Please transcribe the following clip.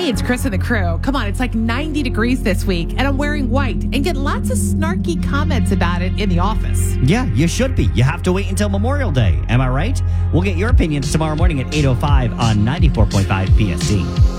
Hey, it's Chris and the crew. Come on, it's like 90 degrees this week, and I'm wearing white and get lots of snarky comments about it in the office. Yeah, you should be. You have to wait until Memorial Day. Am I right? We'll get your opinions tomorrow morning at 8:05 on 94.5 PSD.